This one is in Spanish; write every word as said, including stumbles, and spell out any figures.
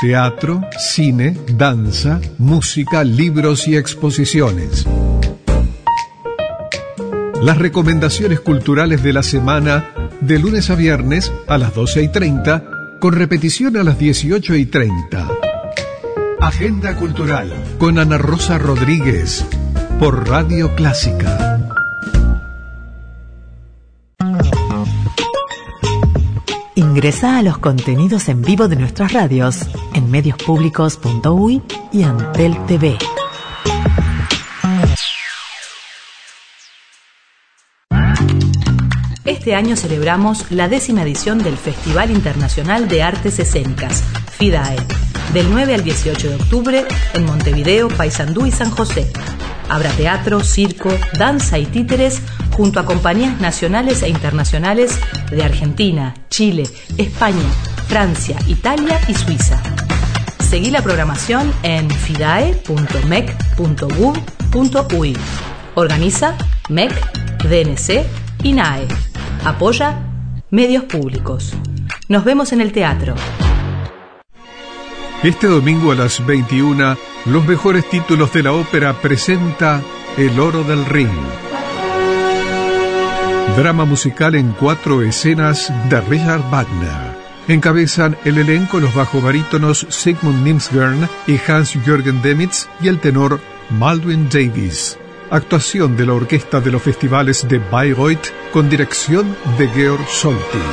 Teatro, cine, danza, música, libros y exposiciones. Las recomendaciones culturales de la semana, de lunes a viernes a las doce y treinta, con repetición a las dieciocho y treinta. Agenda Cultural con Ana Rosa Rodríguez por Radio Clásica. Ingresa a los contenidos en vivo de nuestras radios en medios públicos punto uy y Antel T V. Este año celebramos la décima edición del Festival Internacional de Artes Escénicas, FIDAE, del nueve al dieciocho de octubre en Montevideo, Paysandú y San José. Habrá teatro, circo, danza y títeres junto a compañías nacionales e internacionales de Argentina, Chile, España, Francia, Italia y Suiza. Seguí la programación en fidae punto mec punto gov punto uy. Organiza M E C, D N C y N A E. Apoya Medios Públicos. Nos vemos en el teatro. Este domingo a las veintiuna, los mejores títulos de la ópera presenta El Oro del Rin. Drama musical en cuatro escenas de Richard Wagner. Encabezan el elenco los bajobarítonos Sigmund Nimsgern y Hans-Jürgen Demitz y el tenor Maldwin Davis. Actuación de la Orquesta de los Festivales de Bayreuth con dirección de Georg Solti.